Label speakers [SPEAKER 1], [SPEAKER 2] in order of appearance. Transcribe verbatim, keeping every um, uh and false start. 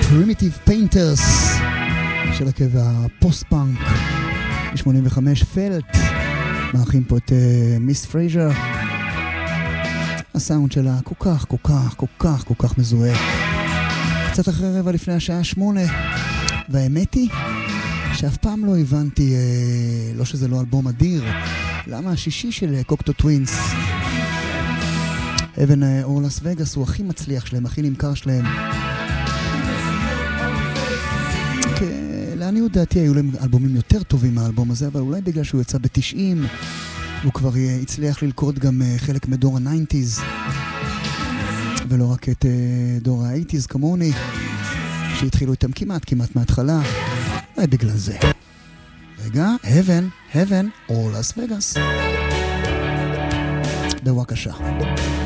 [SPEAKER 1] Primitive Painters של הרכב הפוסט-פאנק ב-שמונים וחמש, פלט, מארחים פה את מיס פרייזר. הסאונד שלה כל כך, כל כך, כל כך, כל כך מזוהה. קצת אחרי רבע לפני השעה שמונה, והאמת היא שאף פעם לא הבנתי, אה, לא שזה לא אלבום אדיר, למה השישי של קוקטו טווינס, אבן אור לס וגאס, הוא הכי מצליח שלהם, הכי נמכר שלהם. לעניות דעתי היו להם אלבומים יותר טובים מהאלבום הזה, אבל אולי בגלל שהוא יצא ב-תשעים, הוא כבר הצליח ללכוד גם חלק מדור ה-תשעים, ולא רק את דור ה-שמונים כמוני, שהתחילו איתם כמעט כמעט מההתחלה. אולי בגלל זה. רגע, Heaven, Heaven, or Las Vegas. בבקשה.